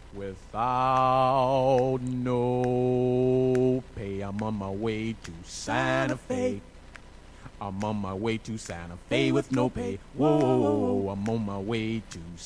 Without no pay, I'm on my way to Santa Fe. I'm on my way to Santa Fe with no pay. Whoa, I'm on my way to